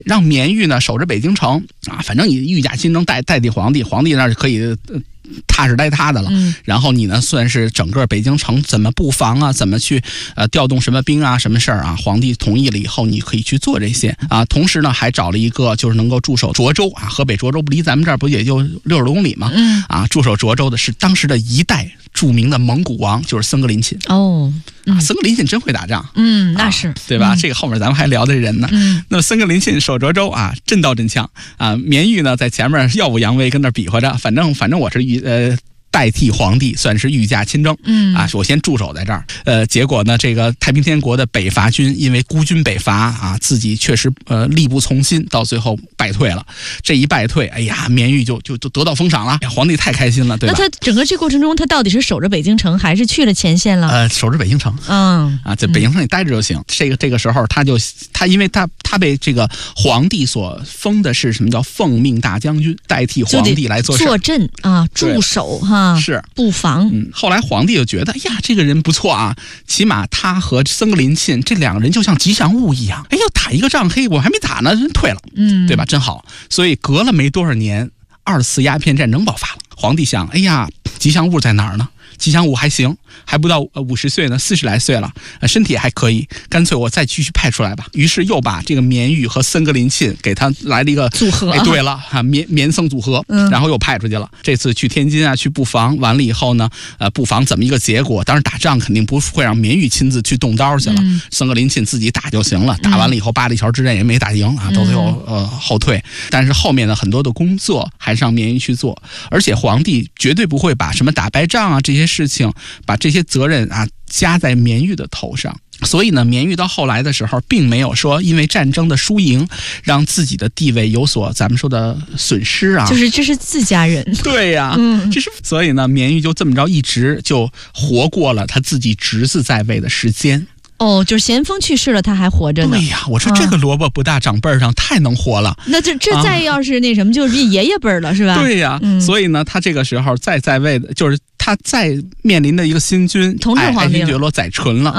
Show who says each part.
Speaker 1: 让绵玉呢守着北京城啊，反正你御驾亲征代替皇帝，皇帝那儿可以踏实待他的了。然后你呢，算是整个北京城怎么布防啊，怎么去调动什么兵啊，什么事儿啊，皇帝同意了以后，你可以去做这些啊。同时呢，还找了一个就是能够驻守涿州啊，河北涿州不离咱们这儿不也就60多公里吗？啊，驻守涿州的是当时的一代著名的蒙古王，就是僧格林沁。僧格林沁真会打仗，
Speaker 2: 那是
Speaker 1: 对吧？这个后面咱们还聊的人呢。那么僧格林沁守涿州啊，真刀真枪啊。绵玉呢在前面耀武扬威，跟那比划着，反正我是代替皇帝，算是御驾亲征。我先驻守在这儿。结果呢，这个太平天国的北伐军因为孤军北伐啊，自己确实力不从心，到最后败退了。这一败退，哎呀，绵玉就得到封赏了，皇帝太开心了，对吧？
Speaker 2: 那他整个这过程中，他到底是守着北京城，还是去了前线了？
Speaker 1: 守着北京城。在北京城里待着就行。这个时候，他因为他被这个皇帝所封的是什么叫奉命大将军，代替皇帝来做事，
Speaker 2: 坐镇啊，驻守哈。
Speaker 1: 是
Speaker 2: 布防。
Speaker 1: 后来皇帝就觉得，哎呀，这个人不错啊，起码他和僧格林沁这两个人就像吉祥物一样。哎呀，打一个仗，嘿，我还没打呢，人退了，对吧？真好。所以隔了没多少年，2次鸦片战争爆发了。皇帝想，哎呀，吉祥物在哪儿呢？吉祥物还行，还不到50岁呢，40来岁了，身体还可以，干脆我再继续派出来吧。于是又把这个绵玉和僧格林沁给他来了一个
Speaker 2: 组合。
Speaker 1: 对了啊，绵僧组合，然后又派出去了。这次去天津啊，去布防，完了以后呢，布防怎么一个结果？当然打仗肯定不会让绵玉亲自去动刀去了，僧格林沁自己打就行了。打完了以后，八里桥之战也没打赢啊，到最后后退。但是后面的很多的工作还是让绵玉去做，而且皇帝绝对不会把什么打败仗啊这些事情，把这些责任啊加在绵玉的头上。所以呢，绵玉到后来的时候，并没有说因为战争的输赢让自己的地位有所咱们说的损失啊。
Speaker 2: 就是这是自家人。
Speaker 1: 对呀，所以呢，绵玉就这么着一直就活过了他自己侄子在位的时间。
Speaker 2: 就是咸丰去世了，他还活着呢。
Speaker 1: 对呀，我说这个萝卜不大长辈上，太能活了。
Speaker 2: 那这再要是那什么，就是爷爷辈了，是吧？
Speaker 1: 对呀，所以呢，他这个时候在位的，就是他再面临的一个新君，
Speaker 2: 同治皇帝
Speaker 1: 爱新觉罗载淳了。